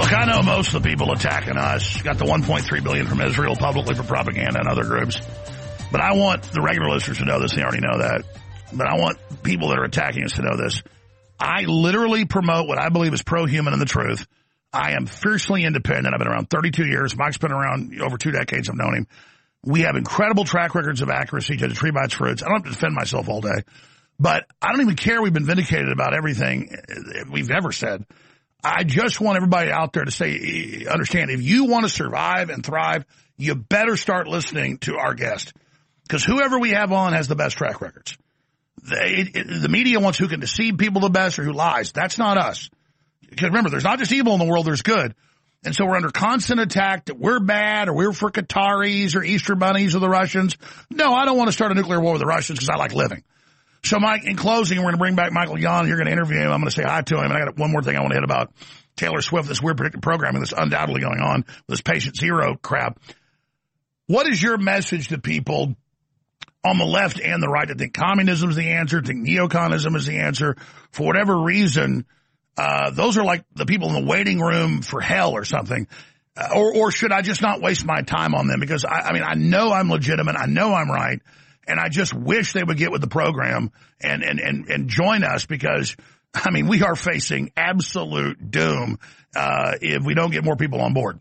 Look, I know most of the people attacking us got the $1.3 billion from Israel publicly for propaganda and other groups. But I want the regular listeners to know this. They already know that. But I want people that are attacking us to know this. I literally promote what I believe is pro-human and the truth. I am fiercely independent. I've been around 32 years. Mike's been around over 2 decades. I've known him. We have incredible track records of accuracy. Judge a tree by its fruits. I don't have to defend myself all day. But I don't even care. We've been vindicated about everything we've ever said. I just want everybody out there to say, understand, if you want to survive and thrive, you better start listening to our guest. Because whoever we have on has the best track records. The media wants who can deceive people the best or who lies. That's not us. Because remember, there's not just evil in the world, there's good. And so we're under constant attack that we're bad or we're for Qataris or Easter bunnies or the Russians. No, I don't want to start a nuclear war with the Russians because I like living. So, Mike, in closing, we're going to bring back Michael Yon. You're going to interview him. I'm going to say hi to him. And I got one more thing I want to hit about Taylor Swift, this weird predictive programming that's undoubtedly going on with this patient zero crap. What is your message to people on the left and the right that think communism is the answer, think neoconism is the answer? For whatever reason, those are like the people in the waiting room for hell or something. Or should I just not waste my time on them? Because, I know I'm legitimate. I know I'm right. And I just wish they would get with the program and join us because, we are facing absolute doom if we don't get more people on board.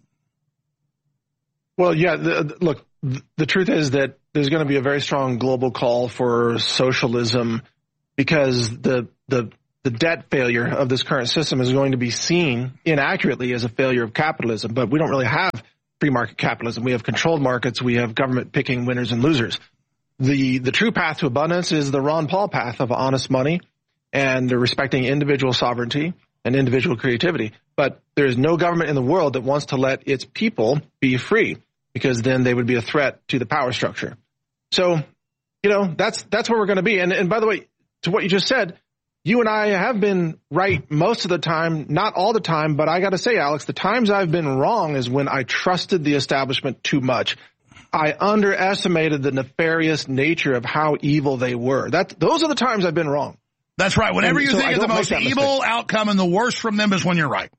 Well, yeah, look, the truth is that there's going to be a very strong global call for socialism because the debt failure of this current system is going to be seen inaccurately as a failure of capitalism. But we don't really have free market capitalism. We have controlled markets. We have government picking winners and losers. The true path to abundance is the Ron Paul path of honest money and respecting individual sovereignty and individual creativity. But there is no government in the world that wants to let its people be free because then they would be a threat to the power structure. So, that's where we're going to be. And by the way, to what you just said, you and I have been right most of the time, not all the time, but I got to say, Alex, the times I've been wrong is when I trusted the establishment too much. I underestimated the nefarious nature of how evil they were. Those are the times I've been wrong. That's right. Whenever you think of the most evil outcome and the worst from them is when you're right.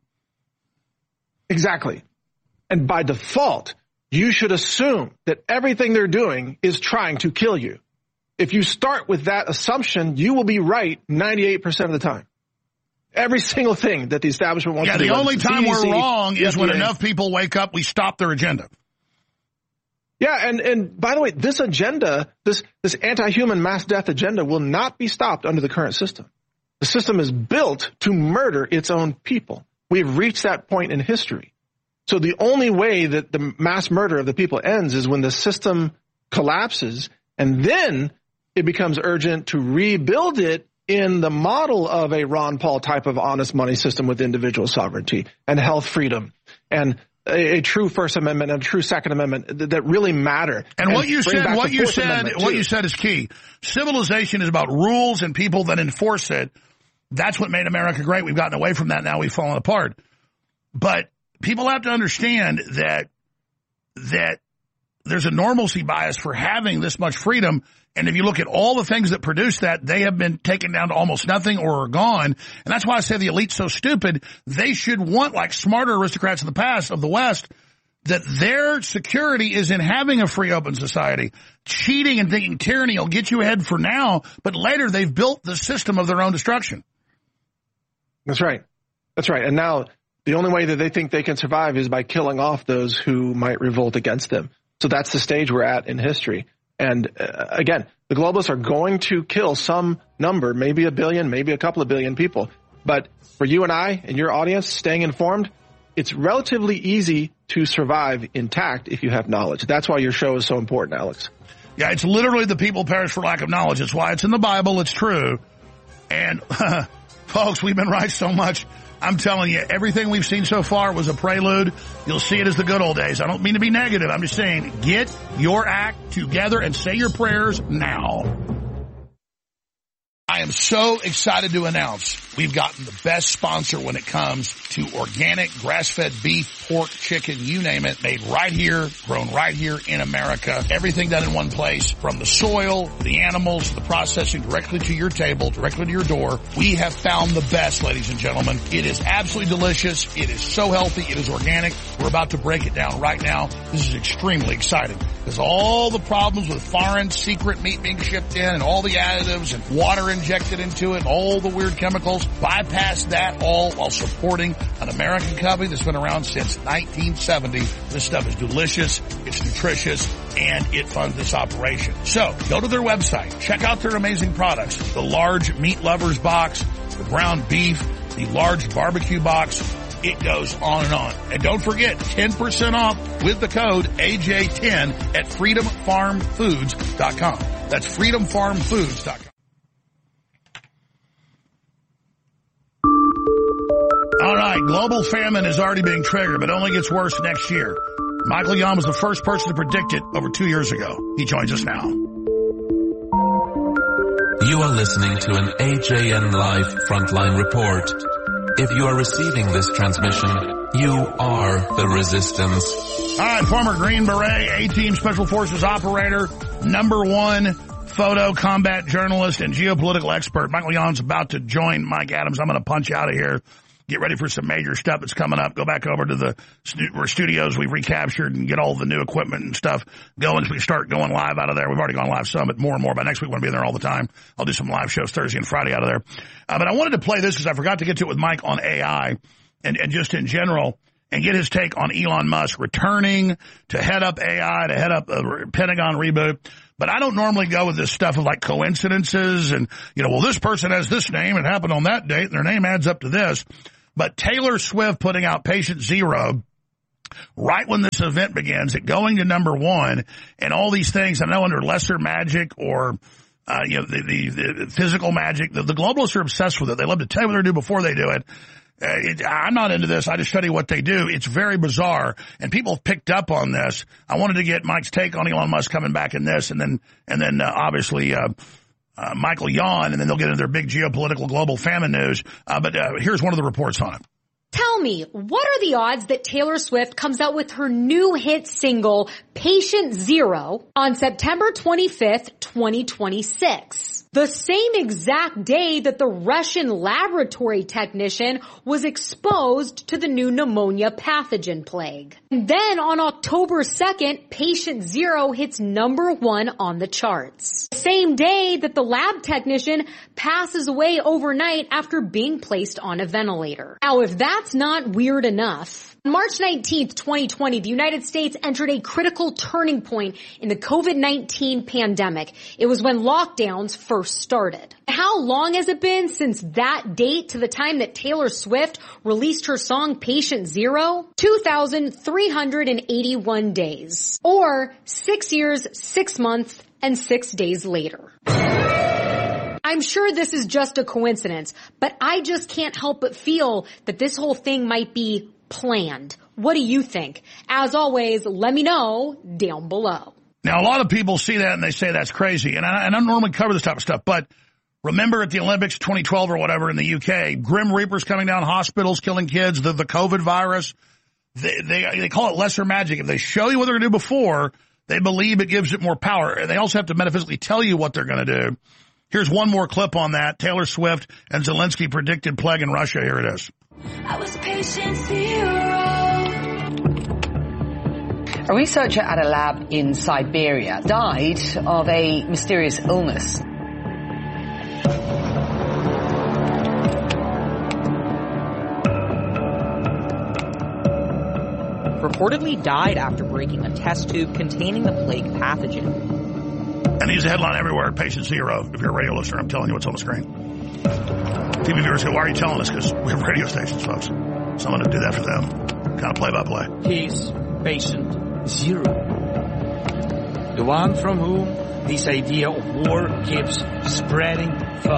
Exactly. And by default, you should assume that everything they're doing is trying to kill you. If you start with that assumption, you will be right 98% of the time. Every single thing that the establishment wants to do. Yeah, the only time we're wrong is when enough people wake up, we stop their agenda. Yeah, and by the way, this agenda, this anti-human mass death agenda will not be stopped under the current system. The system is built to murder its own people. We've reached that point in history. So the only way that the mass murder of the people ends is when the system collapses, and then it becomes urgent to rebuild it in the model of a Ron Paul type of honest money system with individual sovereignty and health freedom and a true First Amendment and a true Second Amendment that really matter. And what you said is key. Civilization is about rules and people that enforce it. That's what made America great. We've gotten away from that now. We've fallen apart. But people have to understand that there's a normalcy bias for having this much freedom. And if you look at all the things that produce that, they have been taken down to almost nothing or are gone. And that's why I say the elite's so stupid. They should want, like smarter aristocrats of the past, of the West, that their security is in having a free, open society. Cheating and thinking tyranny will get you ahead for now, but later they've built the system of their own destruction. That's right. That's right. And now the only way that they think they can survive is by killing off those who might revolt against them. So that's the stage we're at in history. And again, the globalists are going to kill some number, maybe a billion, maybe a couple of billion people. But for you and I and your audience staying informed, it's relatively easy to survive intact if you have knowledge. That's why your show is so important, Alex. Yeah, it's literally the people perish for lack of knowledge. It's why it's in the Bible. It's true. And folks, we've been right so much. I'm telling you, everything we've seen so far was a prelude. You'll see it as the good old days. I don't mean to be negative. I'm just saying, get your act together and say your prayers now. I am so excited to announce we've gotten the best sponsor when it comes to organic grass-fed beef, pork, chicken, you name it, made right here, grown right here in America. Everything done in one place, from the soil, the animals, the processing directly to your table, directly to your door. We have found the best, ladies and gentlemen. It is absolutely delicious. It is so healthy. It is organic. We're about to break it down right now. This is extremely exciting because all the problems with foreign secret meat being shipped in and all the additives and water injected into it, all the weird chemicals, bypass that all while supporting an American company that's been around since 1970. This stuff is delicious, it's nutritious, and it funds this operation. So go to their website, check out their amazing products, the large meat lovers box, the ground beef, the large barbecue box. It goes on and on. And don't forget, 10% off with the code AJ10 at freedomfarmfoods.com. That's freedomfarmfoods.com. All right, global famine is already being triggered, but only gets worse next year. Michael Yon was the first person to predict it over 2 years ago. He joins us now. You are listening to an AJN Live Frontline Report. If you are receiving this transmission, you are the resistance. All right, former Green Beret, A-Team Special Forces operator, #1 photo combat journalist and geopolitical expert. Michael Yon's about to join Mike Adams. I'm going to punch out of here. Get ready for some major stuff that's coming up. Go back over to the studios we've recaptured and get all the new equipment and stuff going as we start going live out of there. We've already gone live some, but more and more. By next week, we're going to be there all the time. I'll do some live shows Thursday and Friday out of there. But I wanted to play this because I forgot to get to it with Mike on AI and just in general and get his take on Elon Musk returning to head up AI, to head up a Pentagon reboot. But I don't normally go with this stuff of like coincidences and, well, this person has this name. It happened on that date and their name adds up to this. But Taylor Swift putting out Patient Zero right when this event begins, it going to #1 and all these things. I know under lesser magic or, the physical magic, the globalists are obsessed with it. They love to tell you what they're going to do before they do it. I'm not into this. I just study what they do. It's very bizarre, and people have picked up on this. I wanted to get Mike's take on Elon Musk coming back in this, and then obviously, Michael Yon, and then they'll get into their big geopolitical global famine news. But here's one of the reports on it. Tell me, what are the odds that Taylor Swift comes out with her new hit single, Patient Zero, on September 25th, 2026? The same exact day that the Russian laboratory technician was exposed to the new pneumonia pathogen plague. And then on October 2nd, Patient Zero hits #1 on the charts. The same day that the lab technician passes away overnight after being placed on a ventilator. Now, if that's not weird enough, on March 19th, 2020, the United States entered a critical turning point in the COVID-19 pandemic. It was when lockdowns first started. How long has it been since that date to the time that Taylor Swift released her song Patient Zero? 2,381 days. Or 6 years, 6 months, and 6 days later. I'm sure this is just a coincidence, but I just can't help but feel that this whole thing might be planned. What do you think? As always, let me know down below. Now, a lot of people see that and they say that's crazy, and I don't normally cover this type of stuff, but remember at the Olympics 2012 or whatever in the UK, Grim Reapers coming down hospitals, killing kids, the COVID virus, they call it lesser magic. If they show you what they're going to do before, they believe it gives it more power. And they also have to metaphysically tell you what they're going to do. Here's one more clip on that. Taylor Swift and Zelensky predicted plague in Russia. Here it is. I was patient zero. A researcher at a lab in Siberia died of a mysterious illness. Reportedly died after breaking a test tube containing the plague pathogen. And he's a headline everywhere, Patient Zero. If you're a radio listener, I'm telling you what's on the screen. TV viewers go, why are you telling us? Because we have radio stations, folks. Someone to do that for them. Kind of play-by-play. He's Patient Zero. The one from whom this idea of war keeps spreading